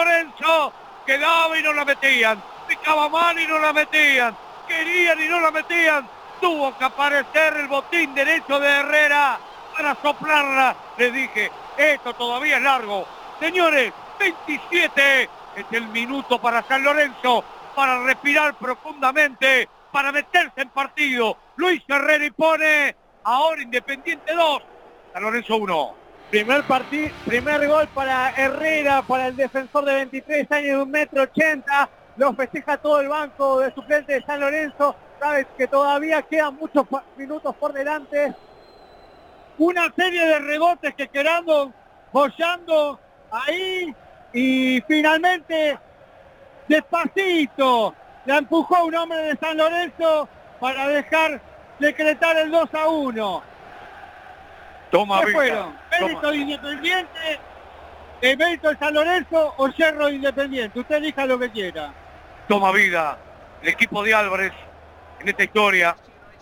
Lorenzo, quedaba y no la metían, picaba mal y no la metían, querían y no la metían, tuvo que aparecer el botín derecho de Herrera para soplarla. Les dije, esto todavía es largo. Señores, 27 es el minuto para San Lorenzo, para respirar profundamente, para meterse en partido. Luis Herrera y pone ahora Independiente 2, San Lorenzo 1. Primer gol para Herrera, para el defensor de 23 años de 1,80 m. Lo festeja todo el banco de suplentes de San Lorenzo. Sabes que todavía quedan muchos minutos por delante. Una serie de rebotes que quedando bollando ahí y finalmente despacito la empujó un hombre de San Lorenzo para dejar decretar el 2-1. Toma ¿Qué vida, fueron? ¿Mérito de Independiente, mérito de San Lorenzo o yerro de Independiente? Usted elija lo que quiera. Toma vida el equipo de Álvarez en esta historia.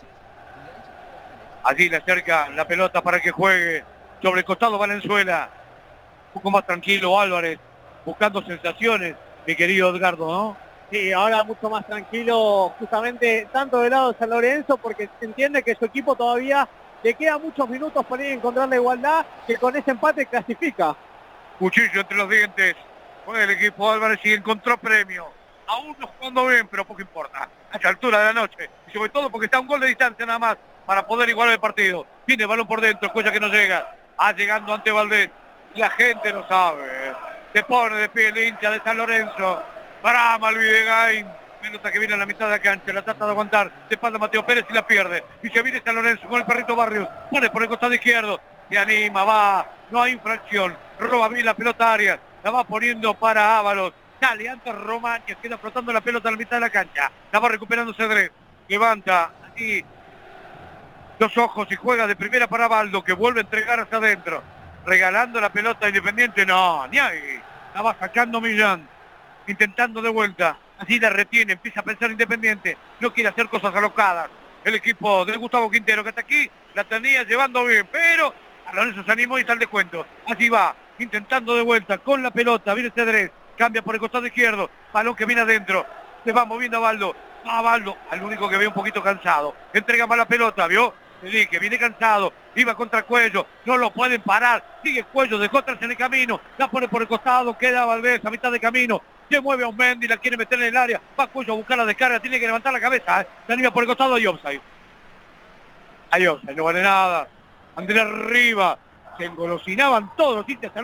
Allí le acerca la pelota para que juegue sobre el costado Valenzuela. Un poco más tranquilo Álvarez, buscando sensaciones, mi querido Edgardo, ¿no? Sí, ahora mucho más tranquilo, justamente tanto del lado de San Lorenzo, porque se entiende que su equipo todavía le queda muchos minutos para ir a encontrar la igualdad, que con ese empate clasifica. Cuchillo entre los dientes. Fue el equipo Álvarez y encontró premio. Aún no jugando bien, pero poco importa. A esta altura de la noche. Y sobre todo porque está a un gol de distancia nada más para poder igualar el partido. Tiene el balón por dentro, Cuella que no llega. Llegando ante Valdés. La gente lo sabe. Se pone de pie el hincha de San Lorenzo. Brama el Videgain. Pelota que viene a la mitad de la cancha. La trata de aguantar. De espalda Mateo Pérez y la pierde. Y se viene San Lorenzo con el perrito Barrios. Pone por el costado izquierdo. Se anima, va. No hay infracción. Roba bien la pelota Arias. La va poniendo para Ábalos. Sale antes Romaña. Queda flotando la pelota a la mitad de la cancha. La va recuperando Cedrés. Levanta. Y los ojos y juega de primera para Baldo, que vuelve a entregar hacia adentro. Regalando la pelota a Independiente. No, ni ahí. La va sacando Millán. Intentando de vuelta. Así la retiene. Empieza a pensar Independiente. No quiere hacer cosas alocadas. El equipo de Gustavo Quintero, que hasta aquí la tenía llevando bien. Pero San Lorenzo se animó y está el descuento. Así va. Intentando de vuelta con la pelota. Viene Cedrés. Cambia por el costado izquierdo. Balón que viene adentro. Se va moviendo a Baldo. A Baldo. Al único que ve un poquito cansado. Entrega más la pelota, ¿vio? Le dije, viene cansado. Iba contra Cuello. No lo pueden parar. Sigue Cuello. Dejó atrás en el camino. La pone por el costado. Queda Valdés a mitad de camino. Se mueve a un Mendy. La quiere meter en el área. Va Cuello a buscar la descarga. Tiene que levantar la cabeza. Se anima por el costado. Hay offside. Hay offside. No vale nada. Andrés arriba. Se engolosinaban todos los hinchas.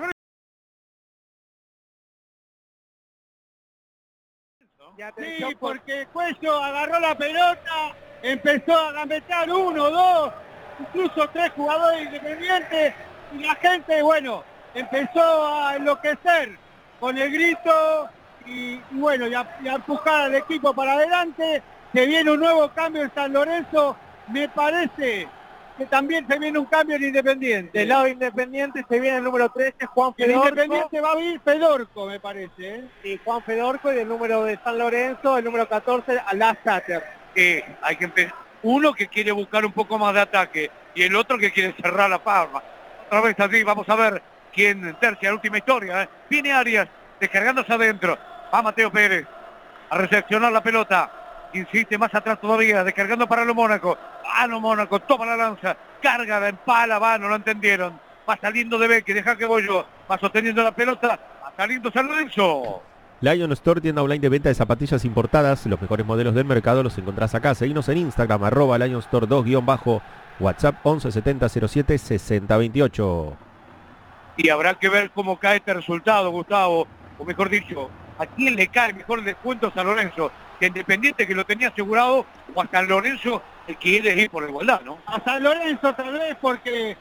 Sí, porque Cuello agarró la pelota, empezó a gambetear 1, 2, incluso 3 jugadores independientes y la gente, bueno, empezó a enloquecer con el grito y bueno, y a empujar al equipo para adelante. Se viene un nuevo cambio en San Lorenzo, me parece que también se viene un cambio en Independiente. Del lado de Independiente se viene el número 13, Juan El Fedorco. Independiente va a venir Fedorco, me parece, ¿eh? Y Juan Fedorco, y del número de San Lorenzo, el número 14, Alas Sater. Hay que empezar. Uno que quiere buscar un poco más de ataque y el otro que quiere cerrar la palma. Otra vez así, vamos a ver quién tercia la última historia. Viene Arias, descargándose adentro. Va Mateo Pérez a recepcionar la pelota. Insiste más atrás todavía, descargando para lo Mónaco. Lo Mónaco, toma la lanza, carga, la empala, va, no lo entendieron. Va saliendo de Beque, deja que voy yo. Va sosteniendo la pelota, va saliendo San Lorenzo. Lion Store, tienda online de venta de zapatillas importadas. Los mejores modelos del mercado los encontrás acá. Seguinos en Instagram, @Lion Store 2_, WhatsApp 11 70 07 60 28. Y habrá que ver cómo cae este resultado, Gustavo. O mejor dicho, a quién le cae mejor el descuento a San Lorenzo. Que Independiente, que lo tenía asegurado, o a San Lorenzo, el que quiere ir por la igualdad, ¿no? A San Lorenzo tal vez porque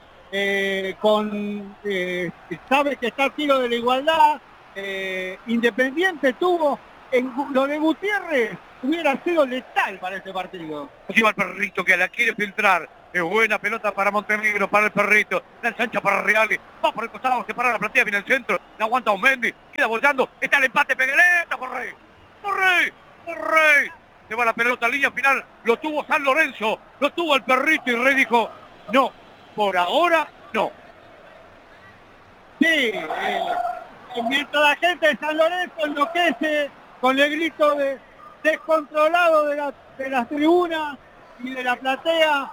sabe que está al tiro de la igualdad. Independiente tuvo, en lo de Gutiérrez hubiera sido letal para este partido. Así va el perrito que la quiere filtrar. Es buena pelota para Montenegro, para el perrito. La ensancha para Reali. Va por el costado, se para la platea, viene el centro. La aguanta un Mendy, queda volando. Está el empate, Pegueleta, por Rey. Por Rey, por Rey. Se va la pelota, línea final. Lo tuvo San Lorenzo, lo tuvo el perrito y Rey dijo, no, por ahora no. Sí, Mientras la gente de San Lorenzo enloquece con el grito descontrolado de las tribunas y de la platea,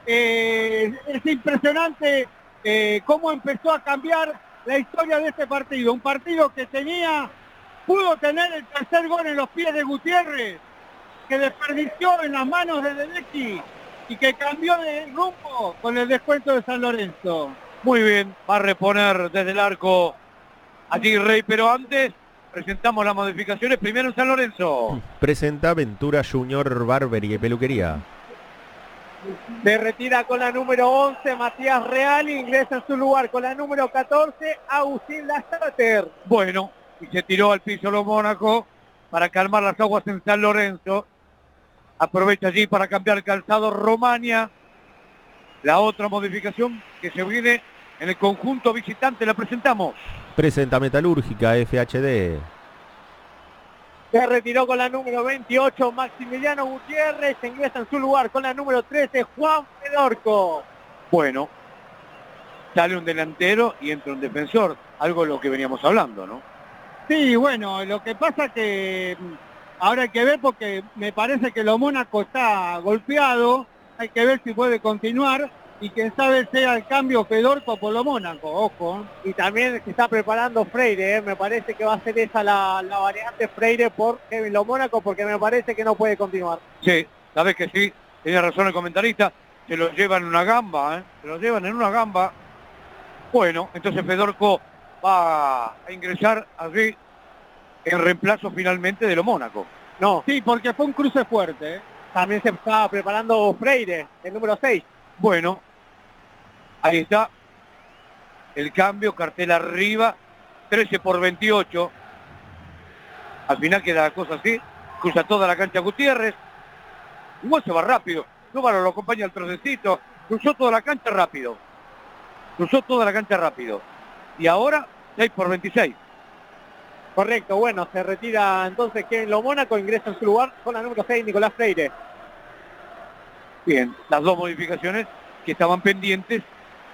es impresionante cómo empezó a cambiar la historia de este partido. Un partido que pudo tener el tercer gol en los pies de Gutiérrez, que desperdició en las manos de Delecki y que cambió de rumbo con el descuento de San Lorenzo. Muy bien, va a reponer desde el arco allí Rey, pero antes presentamos las modificaciones. Primero en San Lorenzo. Presenta Ventura Junior Barbería y Peluquería. Se retira con la número 11 Matías Real, ingresa en su lugar con la número 14 Agustín Lastater. Bueno, y se tiró al piso los Mónaco para calmar las aguas en San Lorenzo. Aprovecha allí para cambiar calzado Romania. La otra modificación que se viene en el conjunto visitante la presentamos. Presenta Metalúrgica FHD. Se retiró con la número 28 Maximiliano Gutiérrez, se ingresa en su lugar con la número 13 Juan Fedorco. Bueno, sale un delantero y entra un defensor, algo de lo que veníamos hablando, ¿no? Sí, bueno, lo que pasa que ahora hay que ver porque me parece que lo Mónaco está golpeado, hay que ver si puede continuar y quién sabe sea el cambio Fedorco por lo Mónaco, ojo. Y también se está preparando Freire, me parece que va a ser esa la variante Freire por Kevin Lo Mónaco porque me parece que no puede continuar. Sí, sabes que sí, tiene razón el comentarista, se lo llevan en una gamba, se lo llevan en una gamba. Bueno, entonces Fedorco va a ingresar allí en reemplazo finalmente de Lo Mónaco. No. Sí, porque fue un cruce fuerte. También se estaba preparando Freire, el número 6. Bueno, ahí está el cambio, cartel arriba, 13 por 28. Al final queda la cosa así, cruza toda la cancha Gutiérrez. Igual se va rápido, Núbaro lo acompaña al trocecito, cruzó toda la cancha rápido. Cruzó toda la cancha rápido. Y ahora 6 por 26. Correcto, bueno, se retira entonces Kevin Lo Mónaco, ingresa en su lugar con la número 6 Nicolás Freire. Bien, las dos modificaciones que estaban pendientes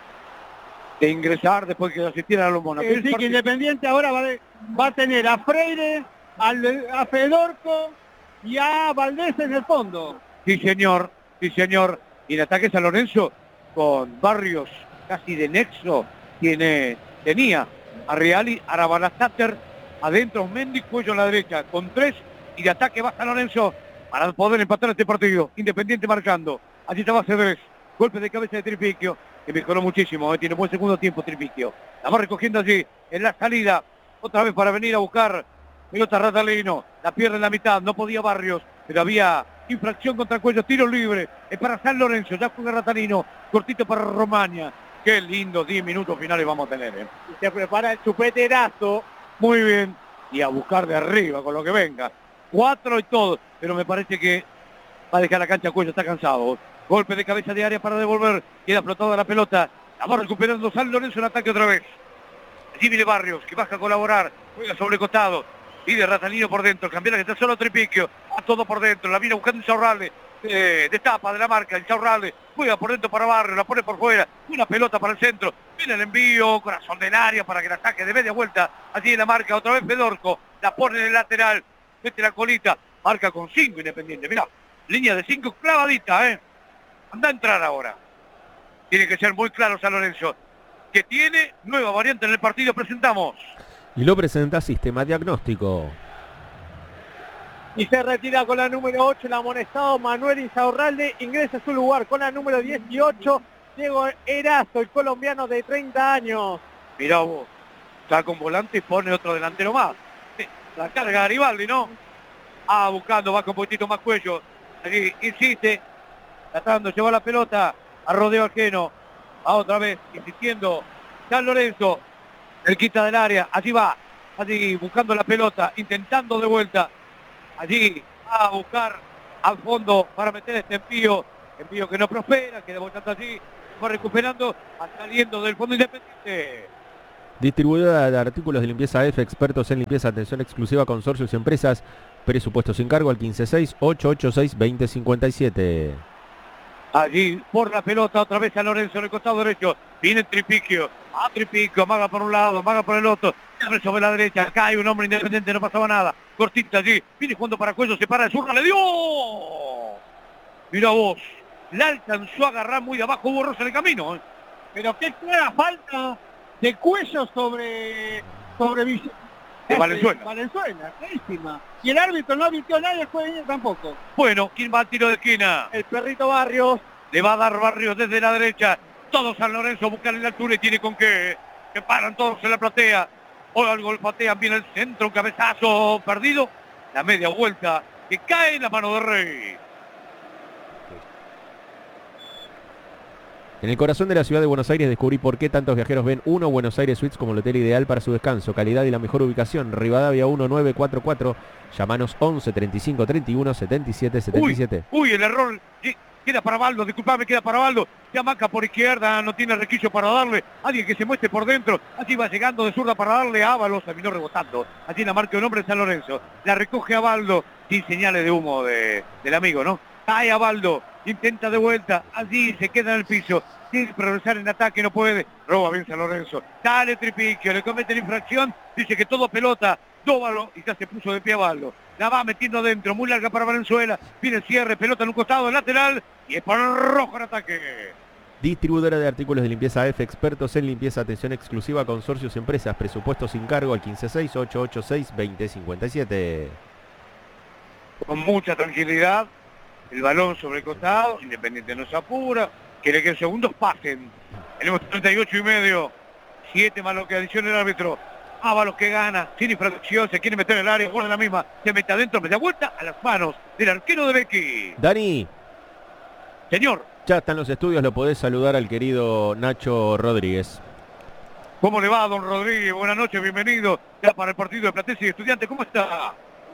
de ingresar después que asistieran a Lo Mónaco. Sí, que Independiente ahora va a tener a Freire, a Fedorco y a Valdés en el fondo. Sí, señor, sí, señor. Y en ataque San Lorenzo con Barrios casi de nexo tenía a Reali, a Rabalastater, adentro Mendy, Cuello a la derecha, con 3 y de ataque va San Lorenzo para poder empatar este partido. Independiente marcando. Allí estaba Cedrés. Golpe de cabeza de Tripiquio, que mejoró muchísimo. Tiene buen segundo tiempo Tripiquio. La va recogiendo allí en la salida. Otra vez para venir a buscar pelota Ratalino. La pierde en la mitad. No podía Barrios, pero había infracción contra Cuello. Tiro libre. Es para San Lorenzo. Ya juega Ratalino. Cortito para Romagna. Qué lindo 10 minutos finales vamos a tener. Y se prepara el chupete Erazo. Muy bien. Y a buscar de arriba con lo que venga. 4 y todo. Pero me parece que va a dejar la cancha Cuello. Está cansado. Golpe de cabeza de área para devolver. Queda flotada la pelota. La va recuperando San Lorenzo en ataque otra vez. Allí viene Barrios, que baja a colaborar. Juega sobre costado. Pide Ratalino por dentro. Cambiará que está solo Tripiquio. A todo por dentro. La viene buscando Insaurralde. Destapa de la marca. Insaurralde. Juega por dentro para Barrios. La pone por fuera. Una pelota para el centro. Viene el envío. Corazón del área para que la saque de media vuelta. Allí en la marca. Otra vez Fedorco. La pone en el lateral. Mete la colita. Marca con 5 Independiente. Mirá. Línea de 5 clavadita, Anda a entrar ahora. Tiene que ser muy claro San Lorenzo, que tiene nueva variante en el partido. Presentamos. Y lo presenta Sistema Diagnóstico. Y se retira con la número 8 el amonestado Manuel Insaurralde. Ingresa a su lugar con la número 18 Diego Erazo, el colombiano de 30 años. Mirá vos, está con volante y pone otro delantero más. La carga Garibaldi, ¿no? Buscando, va con un poquitito más Cuello. Allí insiste, tratando de llevar la pelota a rodeo ajeno. Otra vez, insistiendo San Lorenzo. El quita del área, allí va. Allí buscando la pelota, intentando de vuelta. Allí a buscar al fondo para meter este envío. Envío que no prospera, queda botando allí. Va recuperando, saliendo del fondo Independiente. Distribuidora de artículos de limpieza F, expertos en limpieza, atención exclusiva, consorcios y empresas. Presupuesto sin cargo al 156-886-2057. Allí por la pelota otra vez a Lorenzo en el costado derecho. Viene Tripiquio. Tripiquio, amaga por un lado, amaga por el otro. Abre sobre la derecha, acá hay un hombre Independiente, no pasaba nada. Cortita allí, viene jugando para Cuello, se para de zurda, le dio. Mira vos, la alcanzó a agarrar muy de abajo, hubo rosa en el camino. Pero qué clara falta de Cuello sobre de Valenzuela. Valenzuela, clarísima. Y el árbitro no advirtió a nadie, el juez tampoco. Bueno, ¿quién va al tiro de esquina? El perrito Barrios. Le va a dar Barrios desde la derecha. Todo San Lorenzo busca en la altura y tiene con qué. Que paran todos en la platea. O algo patean bien el centro, un cabezazo perdido. La media vuelta que cae en la mano de Rey. En el corazón de la ciudad de Buenos Aires descubrí por qué tantos viajeros ven Buenos Aires Suites como el hotel ideal para su descanso, calidad y la mejor ubicación. Rivadavia 1944, llamanos 11 35 31 77 77. Uy, el error queda para Baldo, disculpame, queda para Baldo. Se amaca por izquierda, no tiene requillo para darle. Alguien que se muestre por dentro. Allí va llegando de zurda para darle a Ábalos, terminó rebotando. Allí la marca un hombre de San Lorenzo. La recoge a Baldo, sin señales de humo del amigo, ¿no? Cae a Baldo, intenta de vuelta, allí se queda en el piso, quiere progresar en ataque, no puede, roba bien San Lorenzo, dale Tripiquio, le comete la infracción, dice que todo pelota, Dóvalo y ya se puso de pie a Baldo, la va metiendo dentro, muy larga para Valenzuela, viene el cierre, pelota en un costado, lateral, y es para el rojo en ataque. Distribuidora de artículos de limpieza AF, expertos en limpieza, atención exclusiva, consorcios, empresas, presupuestos sin cargo al 156-886-2057. Con mucha tranquilidad. El balón sobre el costado, Independiente no se apura, quiere que los segundos pasen. Tenemos 38 y medio, 7 más lo que adiciona el árbitro. Ábalos que gana, sin infracción, se quiere meter en el área, guarda la misma, se mete adentro, media vuelta a las manos del arquero de Becky. Dani. Señor. Ya está en los estudios, lo podés saludar al querido Nacho Rodríguez. ¿Cómo le va, don Rodríguez? Buenas noches, bienvenido ya para el partido de Platense y Estudiantes. ¿Cómo está?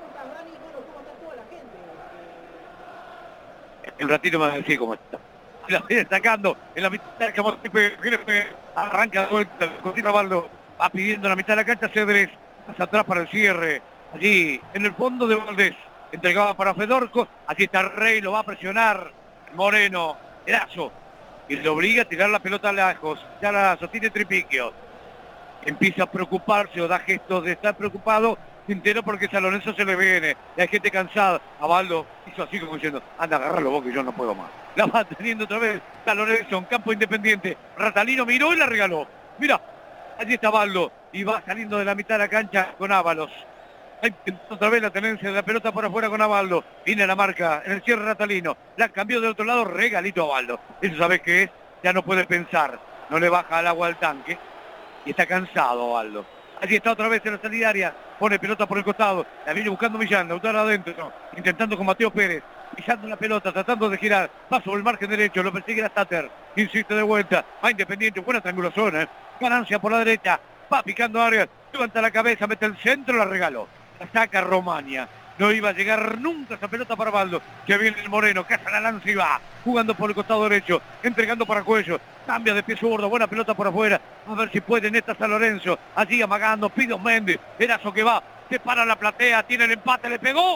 Un ratito más así como está. La viene sacando en la mitad del campo, arranca de vuelta, continúa Baldo, va pidiendo en la mitad de la cancha Cedrés, hacia atrás para el cierre, allí en el fondo de Valdés, entregaba para Fedorco, allí está Rey, lo va a presionar, Moreno, Erazo, y le obliga a tirar la pelota lejos, ya la sostiene Tripiquio, empieza a preocuparse o da gestos de estar preocupado, Quintero porque San Lorenzo se le viene, y hay gente cansada. A Baldo hizo así como diciendo, anda, agarrarlo vos que yo no puedo más. La va teniendo otra vez San Lorenzo en campo Independiente. Ratalino miró y la regaló. Mira, allí está Baldo y va saliendo de la mitad de la cancha con Ábalos. Hay otra vez la tenencia de la pelota por afuera con Abaldo. Viene la marca en el cierre Ratalino. La cambió del otro lado, regalito a Baldo. Eso sabes qué es, ya no puede pensar. No le baja al agua al tanque y está cansado Baldo. Allí está otra vez en la solidaria, pone pelota por el costado, la viene buscando Millán, Lautaro adentro, intentando con Mateo Pérez, pisando la pelota, tratando de girar, va sobre el margen derecho, lo persigue la Stater, insiste de vuelta, va Independiente, buena triangulación, ganancia por la derecha, va picando Arias, levanta la cabeza, mete el centro, la regaló, la saca Romagna. No iba a llegar nunca esa pelota para Baldo. Que viene el Moreno, caza la lanza y va. Jugando por el costado derecho. Entregando para Cuello. Cambia de pie zurdo. Buena pelota por afuera. A ver si puede en esta San Lorenzo. Allí amagando. Pido Méndez. Erazo que va. Se para la platea. Tiene el empate. Le pegó.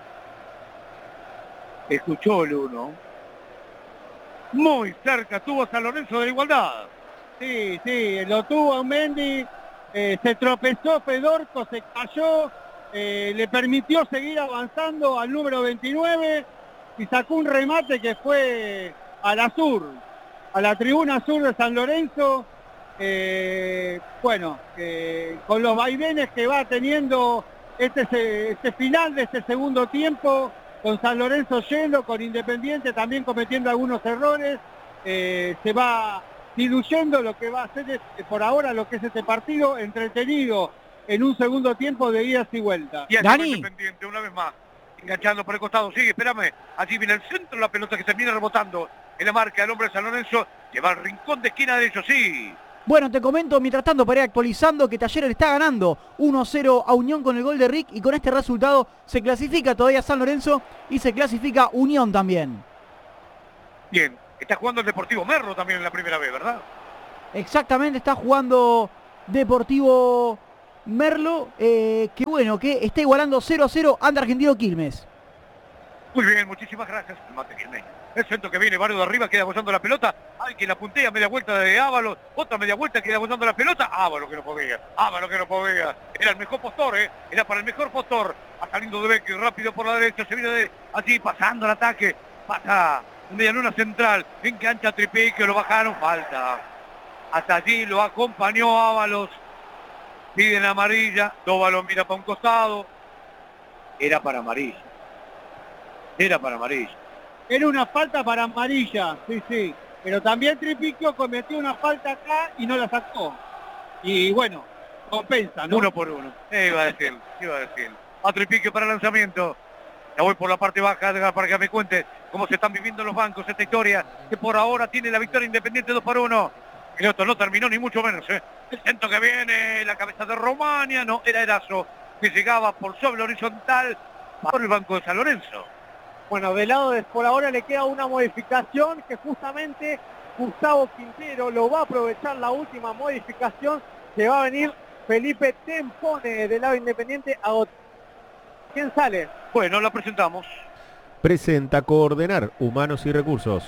Escuchó el uno. Muy cerca tuvo San Lorenzo de la igualdad. Sí, lo tuvo Mendy. Se tropezó Fedorco. Se cayó. Le permitió seguir avanzando al número 29 y sacó un remate que fue a la sur, a la tribuna sur de San Lorenzo, con los vaivenes que va teniendo este final de este segundo tiempo, con San Lorenzo yendo, con Independiente también cometiendo algunos errores, se va diluyendo lo que va a ser por ahora lo que es este partido entretenido en un segundo tiempo de idas y vueltas. Y Dani. Independiente una vez más, enganchando por el costado, sigue, espérame, allí viene el centro, la pelota que termina rebotando en la marca del hombre de San Lorenzo, que va al rincón de esquina de ellos, sí. Bueno, te comento, mientras tanto, para ir actualizando, que Talleres está ganando 1-0 a Unión con el gol de Rick, y con este resultado se clasifica todavía San Lorenzo y se clasifica Unión también. Bien, está jugando el Deportivo Merlo también en la primera vez, ¿verdad? Exactamente, está jugando Deportivo Merlo, que está igualando 0-0 ante Argentino Quilmes. Muy bien, muchísimas gracias, Mate Quilmes. El centro que viene, Barrio de arriba, queda gozando la pelota. Alguien la puntea, media vuelta de Ábalos. Otra media vuelta, queda gozando la pelota. Ábalos que no podía. Ábalos que no podía. Era el mejor postor, Era para el mejor postor. Va saliendo de Becky, rápido por la derecha. Se viene de allí, pasando el ataque. Pasa en media luna central. Engancha a Tripique, lo bajaron. Falta. Hasta allí lo acompañó Ábalos. Piden amarilla. Dóvalo mira para un costado. Era para amarilla. Era para amarilla. Era una falta para amarilla, sí. Pero también Tripiquio cometió una falta acá y no la sacó. Y bueno, compensa, ¿no? Uno por uno. Iba a decir. A Tripiquio para el lanzamiento. Ya voy por la parte baja para que me cuente cómo se están viviendo los bancos esta historia, que por ahora tiene la victoria Independiente 2-1. El otro no terminó ni mucho menos, El centro que viene, la cabeza de Romania, no, era Erazo, que llegaba por sobre la horizontal por el banco de San Lorenzo. Bueno, del lado de por ahora le queda una modificación que justamente Gustavo Quintero lo va a aprovechar, la última modificación, que va a venir Felipe Tempone del lado Independiente a ¿Quién sale? Bueno, la presentamos. Presenta Coordenar Humanos y Recursos.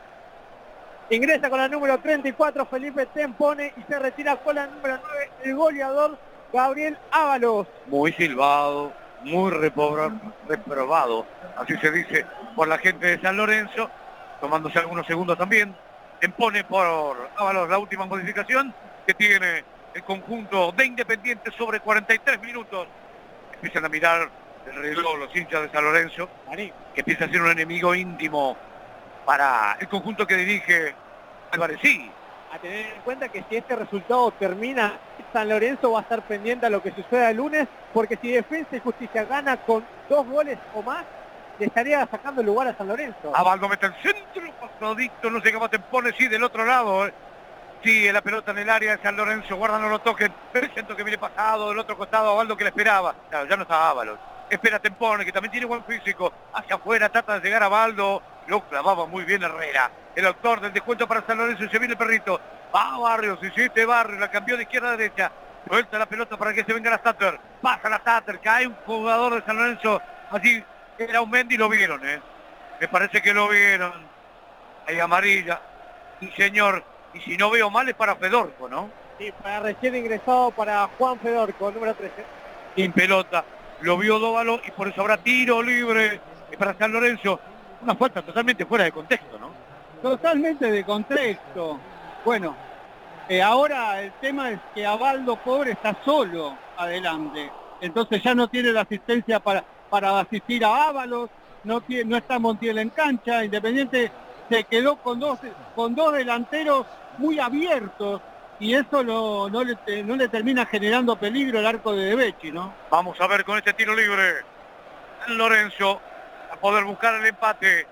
Ingresa con la número 34 Felipe Tempone y se retira con la número 9 el goleador Gabriel Ábalos. Muy silbado, muy reprobado, así se dice por la gente de San Lorenzo, tomándose algunos segundos también. Tempone por Ábalos la última modificación que tiene el conjunto de Independiente sobre 43 minutos. Empiezan a mirar el reloj los hinchas de San Lorenzo, que empieza a ser un enemigo íntimo para el conjunto que dirige Álvarez. Sí. A tener en cuenta que si este resultado termina, San Lorenzo va a estar pendiente a lo que suceda el lunes, porque si Defensa y Justicia gana con 2 goles o más, le estaría sacando el lugar a San Lorenzo. Abaldo mete el centro, pasadito, no sé qué más te pone, sí, del otro lado, Sigue la pelota en el área de San Lorenzo, guarda, no lo toquen, el centro que viene pasado, del otro costado, Abaldo que le esperaba. Claro, ya no está Ábalos. Espera Tempone, que también tiene buen físico, hacia afuera, trata de llegar a Abaldo, lo clavaba muy bien Herrera. El autor del descuento para San Lorenzo, y se viene el perrito. Va Barrios, hiciste Barrios, la cambió de izquierda a derecha. Suelta la pelota para que se venga la Stater. Pasa la Stater, cae un jugador de San Lorenzo. Allí era un Mendy, lo vieron, Me parece que lo vieron. Hay amarilla. Y señor, y si no veo mal es para Fedorco, ¿no? Sí, para recién ingresado para Juan Fedorco, número 13. Sin pelota. Lo vio Dóvalo y por eso habrá tiro libre para San Lorenzo. Una falta totalmente fuera de contexto, ¿no? Totalmente de contexto. Bueno, ahora el tema es que Abaldo pobre está solo adelante. Entonces ya no tiene la asistencia para asistir a Ábalos, no está Montiel en cancha. Independiente se quedó con dos delanteros muy abiertos y eso no le termina generando peligro al arco de Becchi, ¿no? Vamos a ver con este tiro libre. San Lorenzo a poder buscar el empate.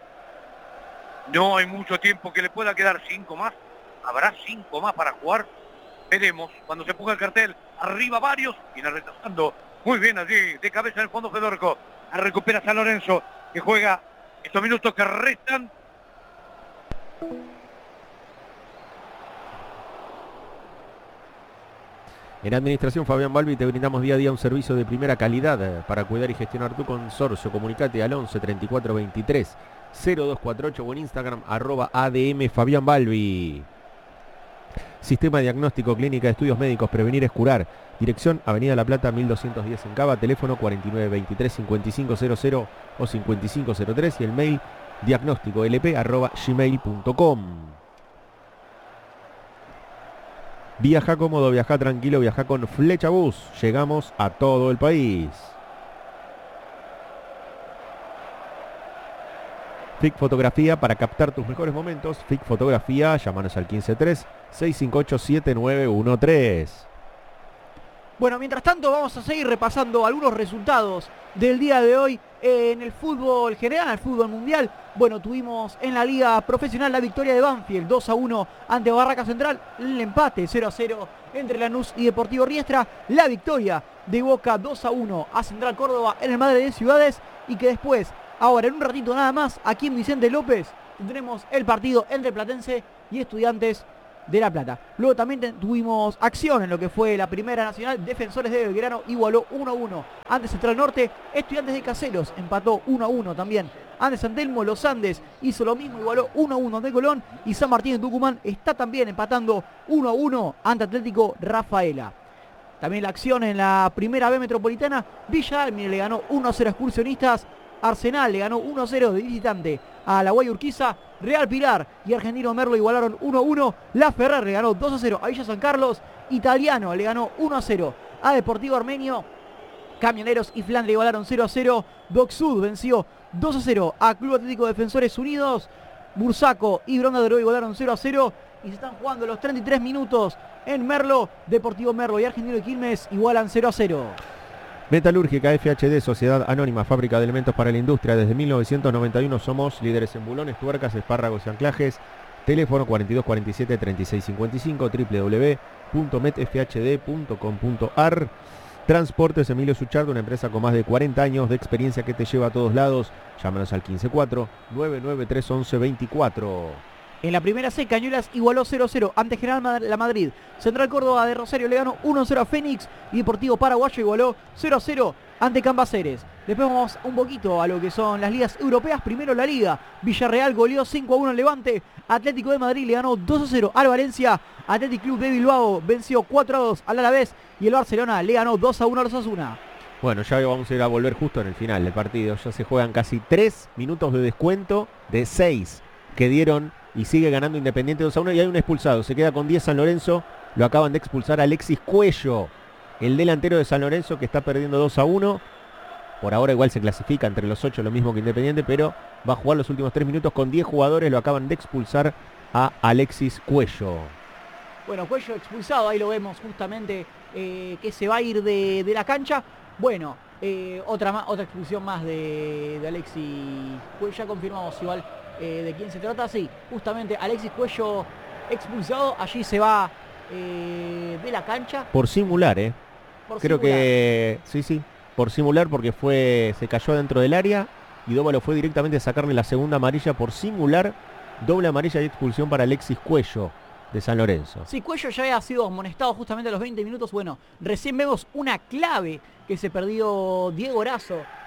No hay mucho tiempo que le pueda quedar. 5 más. ¿Habrá 5 más para jugar? Veremos cuando se ponga el cartel. Arriba varios. Viene retrasando. Muy bien allí. De cabeza en el fondo Fedorco. Recupera San Lorenzo. Que juega estos minutos que restan. En Administración Fabián Balbi te brindamos día a día un servicio de primera calidad para cuidar y gestionar tu consorcio. Comunicate al 11 34 23 0248 o en Instagram @ADM Fabián Balbi. Sistema Diagnóstico Clínica de Estudios Médicos, Prevenir es Curar. Dirección Avenida La Plata 1210 en Cava, teléfono 4923 5500 o 5503 y el mail diagnósticolp@gmail.com. Viaja cómodo, viaja tranquilo, viaja con Flecha Bus. Llegamos a todo el país. FIC Fotografía para captar tus mejores momentos. FIC Fotografía, llámanos al 153-658-7913. Bueno, mientras tanto vamos a seguir repasando algunos resultados del día de hoy en el fútbol general, el fútbol mundial. Bueno, tuvimos en la liga profesional la victoria de Banfield 2-1 ante Barraca Central, el empate 0-0 entre Lanús y Deportivo Riestra, la victoria de Boca 2-1 a Central Córdoba en el Madre de Ciudades y que después, ahora en un ratito nada más, aquí en Vicente López, tendremos el partido entre Platense y Estudiantes de La Plata. Luego también tuvimos acción en lo que fue la Primera Nacional. Defensores de Belgrano igualó 1-1 ante Central Norte. Estudiantes de Caseros empató 1-1 también ante San Telmo. Los Andes hizo lo mismo, igualó 1-1 ante Colón. Y San Martín de Tucumán está también empatando 1-1 ante Atlético Rafaela. También la acción en la Primera B Metropolitana. Villa Dálmine le ganó 1-0 a Excursionistas. Arsenal le ganó 1-0 de visitante a la Guayurquiza. Real Pilar y Argentino Merlo igualaron 1-1. La Ferrer le ganó 2-0 a Villa San Carlos. Italiano le ganó 1-0 a Deportivo Armenio. Camioneros y Flandre igualaron 0-0. Docsud venció 2-0 a Club Atlético Defensores Unidos. Bursaco y Bronda de Oro igualaron 0-0. Y se están jugando los 33 minutos en Merlo. Deportivo Merlo y Argentino de Quilmes igualan 0-0. Metalúrgica FHD, Sociedad Anónima, fábrica de elementos para la industria. Desde 1991 somos líderes en bulones, tuercas, espárragos y anclajes. Teléfono 4247-3655, www.metfhd.com.ar. Transportes Emilio Suchardo, una empresa con más de 40 años de experiencia que te lleva a todos lados. Llámanos al 154-993-1124. En la primera C, Cañuelas igualó 0-0 ante General La Madrid. Central Córdoba de Rosario le ganó 1-0 a Fénix. Y Deportivo Paraguayo igualó 0-0 ante Cambaceres. Después vamos un poquito a lo que son las ligas europeas. Primero la Liga. Villarreal goleó 5-1 al Levante. Atlético de Madrid le ganó 2-0 al Valencia. Atlético Club de Bilbao venció 4-2 al Alavés. Y el Barcelona le ganó 2-1 a los Osasuna. Bueno, ya vamos a ir a volver justo en el final del partido. Ya se juegan casi 3 minutos de descuento de 6 que dieron. Y sigue ganando Independiente 2-1 y hay un expulsado. Se queda con 10 San Lorenzo. Lo acaban de expulsar a Alexis Cuello, el delantero de San Lorenzo, que está perdiendo 2-1. Por ahora igual se clasifica entre los 8, lo mismo que Independiente, pero va a jugar los últimos 3 minutos con 10 jugadores. Lo acaban de expulsar a Alexis Cuello. Bueno, Cuello expulsado, ahí lo vemos justamente que se va a ir de la cancha. Bueno, otra expulsión más de Alexis Cuello. Ya confirmamos igual de quién se trata. Sí, justamente Alexis Cuello expulsado. Allí se va de la cancha. Por simular, Creo que sí, por simular, porque se cayó dentro del área y Dóvalo fue directamente a sacarle la segunda amarilla por simular. Doble amarilla y expulsión para Alexis Cuello de San Lorenzo. Sí, Cuello ya había sido amonestado justamente a los 20 minutos. Bueno, recién vemos una clave que se perdió Diego Erazo